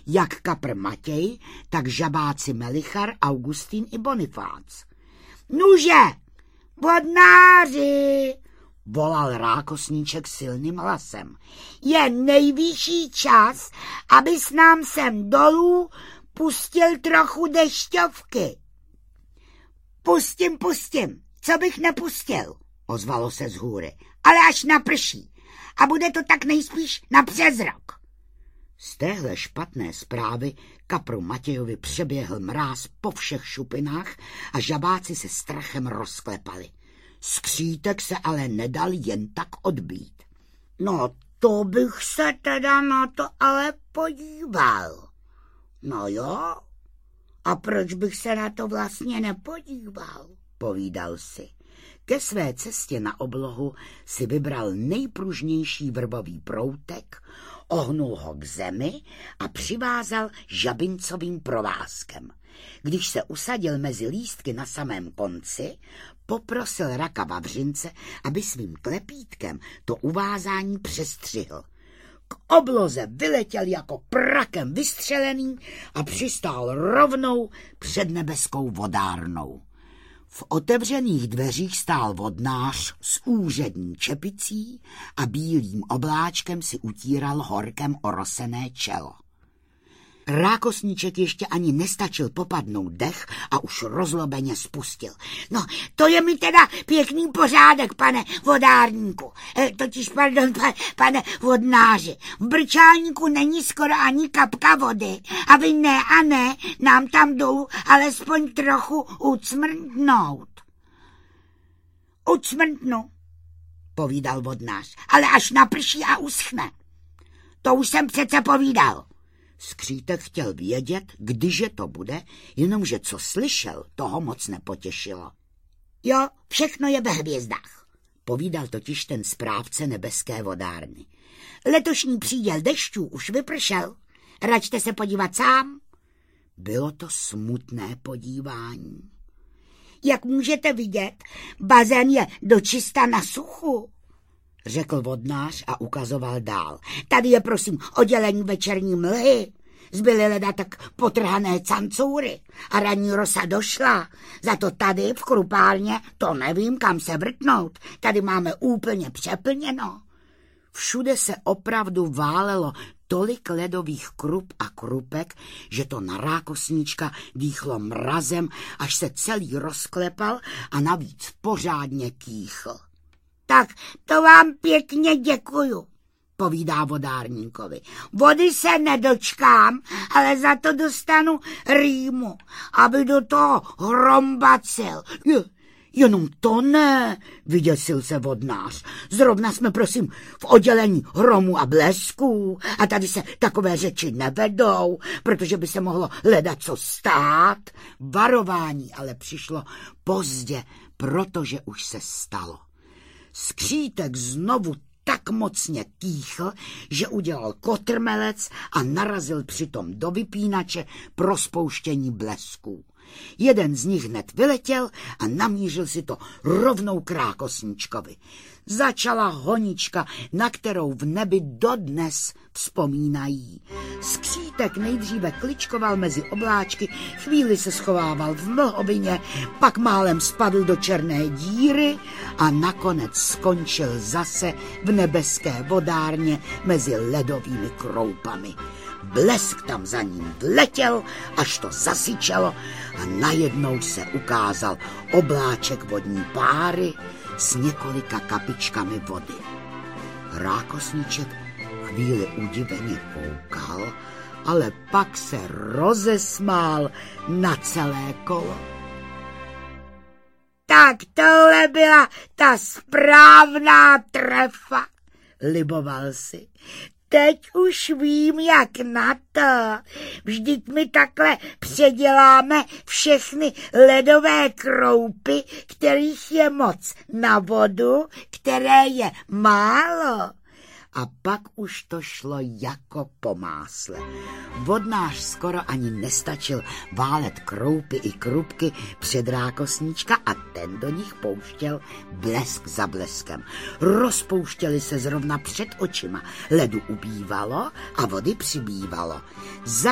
jak kapr Matěj, tak žabáci Melichar, Augustín i Bonifác. Nuže, vodnáři, volal rákosníček silným hlasem. Je nejvyšší čas, abys nám sem dolů pustil trochu dešťovky. Pustím, co bych nepustil, ozvalo se z hůry, ale až naprší. A bude to tak nejspíš na přezrok. Z téhle špatné zprávy kapru Matějovi přeběhl mráz po všech šupinách a žabáci se strachem rozklepali. Skřítek se ale nedal jen tak odbít. No to bych se teda na to ale podíval. No jo, a proč bych se na to vlastně nepodíval, povídal si. Ke své cestě na oblohu si vybral nejpružnější vrbový proutek, ohnul ho k zemi a přivázal žabincovým provázkem. Když se usadil mezi lístky na samém konci, poprosil raka Vavřince, aby svým klepítkem to uvázání přestřihl. K obloze vyletěl jako prakem vystřelený a přistál rovnou před nebeskou vodárnou. V otevřených dveřích stál vodnář s úřední čepicí a bílým obláčkem si utíral horkem orosené čelo. Rákosníček ještě ani nestačil popadnout dech a už rozlobeně spustil. No, to je mi teda pěkný pořádek, pane vodárníku. Pane vodnáři. V brčálníku není skoro ani kapka vody. A vy ne, nám tam jdou alespoň trochu ucmrtnout. Ucmrtnu, povídal vodnář, ale až naprší a uschne. To už jsem přece povídal. Skřítek chtěl vědět, kdyže to bude, jenomže co slyšel, toho moc nepotěšilo. Jo, všechno je ve hvězdách, povídal totiž ten správce nebeské vodárny. Letošní příděl dešťů už vypršel, račte se podívat sám. Bylo to smutné podívání. Jak můžete vidět, bazén je dočista na suchu, řekl vodnář a ukazoval dál. Tady je prosím oddělení večerní mlhy. Zbyly leda tak potrhané cancoury a ranní rosa došla. Za to tady v krupárně to nevím, kam se vrtnout. Tady máme úplně přeplněno. Všude se opravdu válelo tolik ledových krup a krupek, že to na rákosníčka dýchlo mrazem, až se celý rozklepal a navíc pořádně kýchl. Tak to vám pěkně děkuju, povídá vodárníkovi. Vody se nedočkám, ale za to dostanu rýmu, aby do toho hrombacil. Jenom to ne, vyděsil se vodnář. Zrovna jsme, prosím, v oddělení hromu a blesků a tady se takové řeči nevedou, protože by se mohlo ledaco stát. Varování ale přišlo pozdě, protože už se stalo. Skřítek znovu tak mocně kýchl, že udělal kotrmelec a narazil přitom do vypínače pro spouštění blesků. Jeden z nich hned vyletěl a namířil si to rovnou k rákosníčkovi. Začala honička, na kterou v nebi dodnes vzpomínají. Skřítek nejdříve kličkoval mezi obláčky, chvíli se schovával v mlhovině, pak málem spadl do černé díry a nakonec skončil zase v nebeské vodárně mezi ledovými kroupami. Blesk tam za ním vletěl, až to zasyčelo a najednou se ukázal obláček vodní páry s několika kapičkami vody. Rákosníček chvíli udiveně koukal, ale pak se rozesmál na celé kolo. Tak tohle byla ta správná trefa, liboval si. Teď už vím, jak na to. Vždyť my takhle předěláme všechny ledové kroupy, kterých je moc, na vodu, které je málo. A pak už to šlo jako po másle. Vodnář skoro ani nestačil válet kroupy i krupky před rákosníčka a ten do nich pouštěl blesk za bleskem. Rozpouštěli se zrovna před očima. Ledu ubývalo a vody přibývalo.